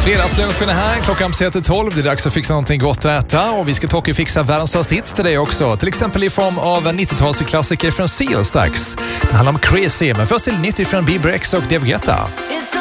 Fredagslunchen är här, klockan precis 12. Det är dags att fixa någonting gott att äta och vi ska ta och fixa världens största hits till dig också. Till exempel i form av en 90-talsklassiker från Seal strax. Det handlar om Crazy, men först till 90 från Bieber X och David Guetta.